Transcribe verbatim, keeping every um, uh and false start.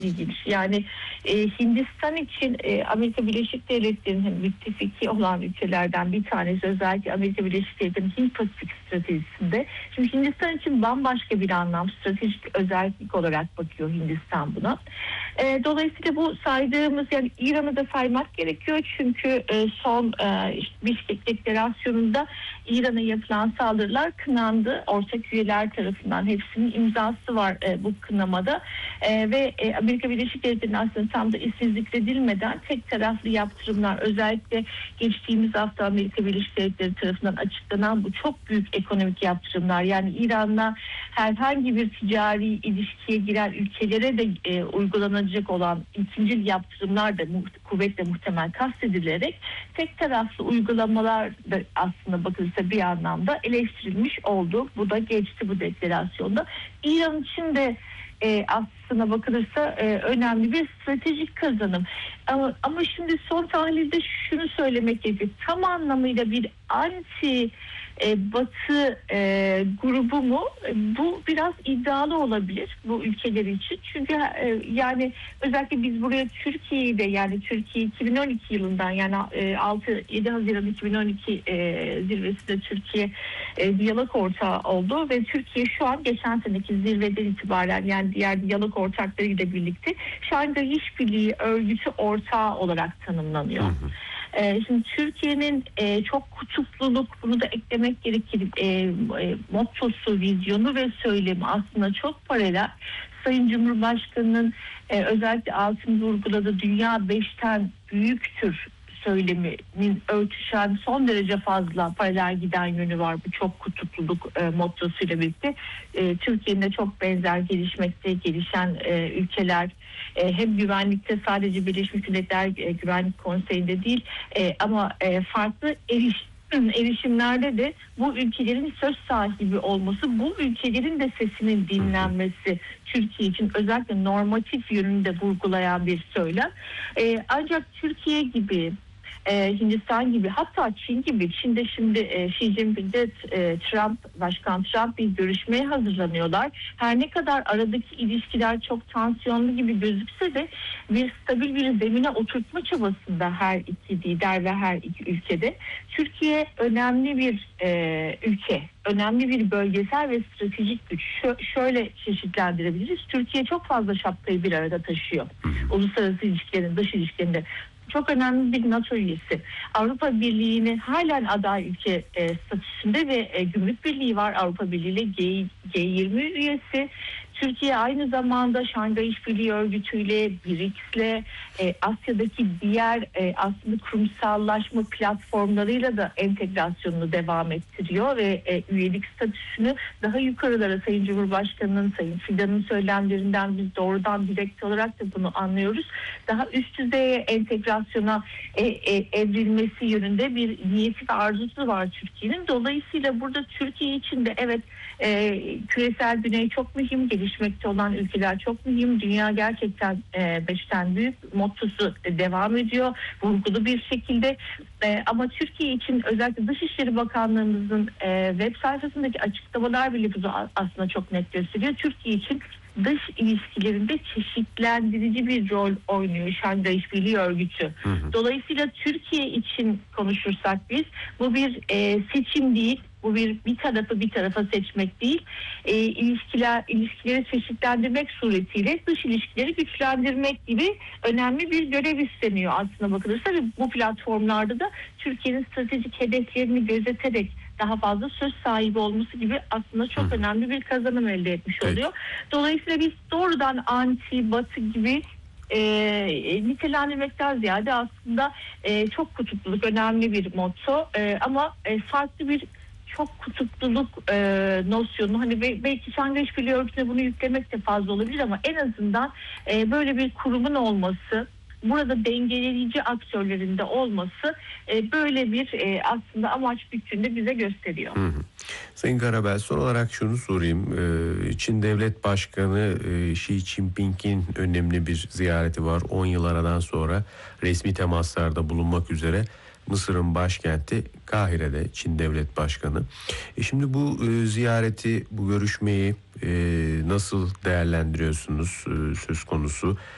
ilginç. Yani e, Hindistan için e, Amerika Birleşik Devletleri'nin müttefiki olan ülkelerden bir tanesi, özellikle Amerika Birleşik Devletleri'nin Hint Pasifik stratejisinde. Şimdi Hindistan için bambaşka bir anlam, stratejik özellik olarak bakıyor Hindistan buna. E, dolayısıyla bu saydığımız, yani İran'ı da saymak gerekiyor çünkü e, son e, işte Bişkek Deklarasyonu'nda İran'a yapılan saldırılar kınandı. Ortak üyeler tarafından hepsinin imzası var e, bu kınamada. E, ve e, Amerika Birleşik Devletleri'nin aslında tam da ismi zikredilmeden tek taraflı yaptırımlar, özellikle geçtiğimiz hafta Amerika Birleşik Devletleri tarafından açıklanan bu çok büyük ekonomik yaptırımlar, yani İran'la herhangi bir ticari ilişkiye giren ülkelere de e, uygulanacak olan ikinci yaptırımlar da mu- kuvvetle muhtemel kastedilerek tek taraflı uygulamalar da aslında bakılırsa bir anlamda eleştirilmiş oldu. Bu da geçti bu deklarasyonda. İran için de e, aslına bakılırsa e, önemli bir stratejik kazanım. Ama, ama şimdi son tahlilde şunu söylemek gerekiyor. Tam anlamıyla bir anti e, batı e, grubu mu? E, bu biraz iddialı olabilir bu ülkeler için. Çünkü e, yani özellikle biz buraya Türkiye'yi de, yani Türkiye iki bin on iki yılından, yani e, altı yedi Haziran iki bin on iki e, zirvesinde Türkiye e, diyalog ortağı oldu ve Türkiye şu an geçen seneki zirveden itibaren, yani diğer diyalog ortaklarıyla birlikte Şanghay İşbirliği Örgütü ortağı olarak tanımlanıyor. Hı hı. Ee, şimdi Türkiye'nin e, çok kutupluluk, bunu da eklemek gerekir, e, e, mottosu, vizyonu ve söylemi aslında çok paralel. Sayın Cumhurbaşkanı'nın e, özellikle altını vurguladığı dünya beşten büyüktür söyleminin örtüşen, son derece fazla paralel giden yönü var bu çok kutupluluk e, mottosuyla birlikte. E, Türkiye'nin de çok benzer gelişmekte, gelişen e, ülkeler, e, hem güvenlikte sadece Birleşmiş Milletler e, Güvenlik Konseyi'nde değil e, ama e, farklı eriş erişimlerde de bu ülkelerin söz sahibi olması, bu ülkelerin de sesinin dinlenmesi Türkiye için özellikle normatif yönünü de vurgulayan bir söylem. E, ancak Türkiye gibi, Ee, Hindistan gibi, hatta Çin gibi, Çin'de şimdi e, Xi Jinping'de e, Trump, Başkan Trump bir görüşmeye hazırlanıyorlar. Her ne kadar aradaki ilişkiler çok tansiyonlu gibi gözükse de bir stabil bir zemine oturtma çabasında her iki lider ve her iki ülkede. Türkiye önemli bir e, ülke, önemli bir bölgesel ve stratejik güç. Şö- şöyle çeşitlendirebiliriz. Türkiye çok fazla şapkayı bir arada taşıyor. Uluslararası ilişkilerin, dış ilişkilerinde. Çok önemli bir NATO üyesi. Avrupa Birliği'nin halen aday ülke e, statüsünde ve e, Gümrük Birliği var Avrupa Birliği ile, G, G yirmi üyesi. Türkiye aynı zamanda Şanghay İşbirliği Örgütü'yle, BRICS'le, e, Asya'daki diğer e, aslında kurumsallaşma platformlarıyla da entegrasyonunu devam ettiriyor ve e, üyelik statüsünü daha yukarılara, Sayın Cumhurbaşkanı'nın, Sayın Fidan'ın söylemlerinden biz doğrudan direkt olarak da bunu anlıyoruz. Daha üst düzeye entegrasyona e, e, evrilmesi yönünde bir niyeti ve arzusu var Türkiye'nin. Dolayısıyla burada Türkiye için de evet, e, küresel güney çok mühim, gelişmekte olan ülkeler çok mühim. Dünya gerçekten e, beşten büyük mottosu devam ediyor vurgulu bir şekilde. E, ama Türkiye için özellikle Dışişleri Bakanlığımızın e, web sayfasındaki açıklamalar bile bunu aslında çok net gösteriyor. Türkiye için dış ilişkilerinde çeşitlendirici bir rol oynuyor Şanghay İşbirliği Örgütü. Hı hı. Dolayısıyla Türkiye için konuşursak biz, bu bir e, seçim değil. Bu bir bir tarafı bir tarafa seçmek değil, e, ilişkiler ilişkileri çeşitlendirmek suretiyle dış ilişkileri güçlendirmek gibi önemli bir görev üstleniyor aslında bakılırsa ve bu platformlarda da Türkiye'nin stratejik hedeflerini gözeterek daha fazla söz sahibi olması gibi aslında çok Hı. önemli bir kazanım elde etmiş oluyor. Evet. Dolayısıyla biz doğrudan anti batı gibi E, nitelendirmekten ziyade aslında e, çok kutupluluk önemli bir motto e, ama e, farklı bir çok kutupluluk e, nosyonu, hani be, belki Şanghay İşbirliği Örgütü'ne bunu yüklemek de fazla olabilir ama en azından e, böyle bir kurumun olması, burada dengeleyici aktörlerin de olması e, böyle bir e, aslında amaç bütününü bize gösteriyor. Hı hı. Sayın Karabel, son olarak şunu sorayım. Ee, Çin Devlet Başkanı e, Xi Jinping'in önemli bir ziyareti var. on yıl aradan sonra resmi temaslarda bulunmak üzere Mısır'ın başkenti Kahire'de Çin Devlet Başkanı. E şimdi bu e, ziyareti, bu görüşmeyi e, nasıl değerlendiriyorsunuz e, söz konusu?